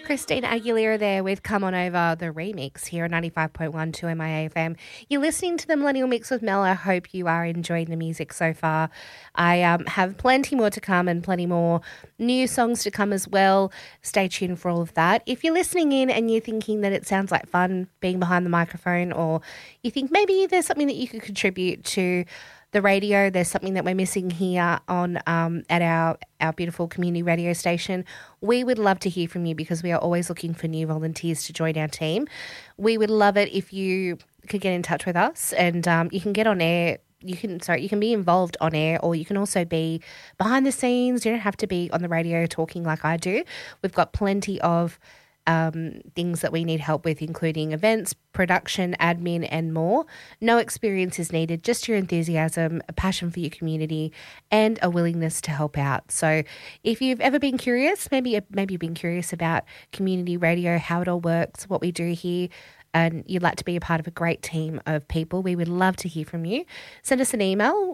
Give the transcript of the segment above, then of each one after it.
Christina Aguilera there with Come On Over, the remix here on 95.1 2MIA FM. You're listening to the Millennial Mix with Mel. I hope you are enjoying the music so far. I have plenty more to come and plenty more new songs to come as well. Stay tuned for all of that. If you're listening in and you're thinking that it sounds like fun being behind the microphone, or you think maybe there's something that you could contribute to the radio, there's something that we're missing here on at our beautiful community radio station, we would love to hear from you because we are always looking for new volunteers to join our team. We would love it if you could get in touch with us, and you can get on air. You can be involved on air, or you can also be behind the scenes. You don't have to be on the radio talking like I do. We've got plenty of things that we need help with, including events, production, admin, and more. No experience is needed, just your enthusiasm, a passion for your community, and a willingness to help out. So if you've ever been curious, maybe you've been curious about community radio, how it all works, what we do here, and you'd like to be a part of a great team of people, we would love to hear from you. Send us an email,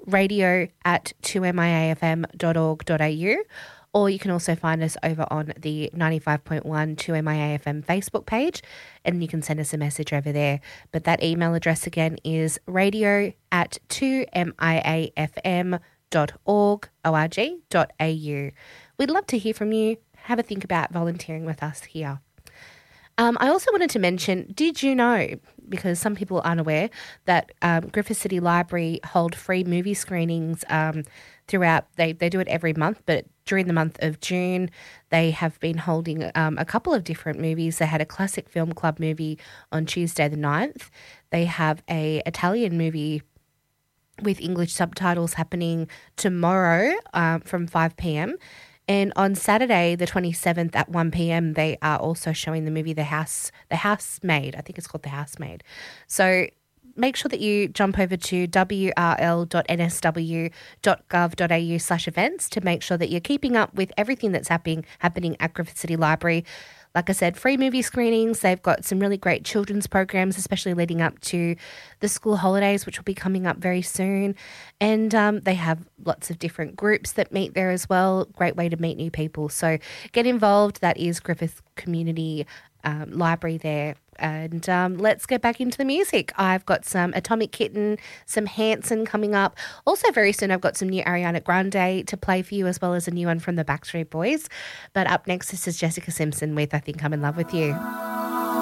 radio@2miafm.org.au, or you can also find us over on the 95.1 2MIAFM Facebook page, and you can send us a message over there. But that email address again is radio@2miafm.org.au. We'd love to hear from you. Have a think about volunteering with us here. I also wanted to mention, did you know, because some people aren't aware, that Griffith City Library hold free movie screenings throughout. They do it every month, but during the month of June, they have been holding a couple of different movies. They had a classic film club movie on Tuesday the 9th. They have a Italian movie with English subtitles happening tomorrow from 5 p.m, and on Saturday, the 27th at 1 p.m, they are also showing the movie The Housemaid. I think it's called The Housemaid. So make sure that you jump over to wrl.nsw.gov.au/events to make sure that you're keeping up with everything that's happening at Griffith City Library. Like I said, free movie screenings. They've got some really great children's programs, especially leading up to the school holidays, which will be coming up very soon. And they have lots of different groups that meet there as well. Great way to meet new people. So get involved. That is Griffith Community Library there. And let's get back into the music. I've got some Atomic Kitten, some Hanson coming up. Also very soon I've got some new Ariana Grande to play for you, as well as a new one from the Backstreet Boys. But up next, this is Jessica Simpson with I Think I'm in Love with You.